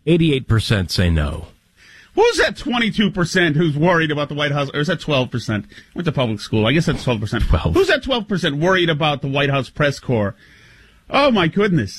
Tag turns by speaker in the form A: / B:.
A: 88% say no.
B: Who's that 22% who's worried about the White House? Or is that 12%? Went to public school. I guess that's 12%.
A: 12.
B: Who's that 12% worried about the White House press corps? Oh, my goodness.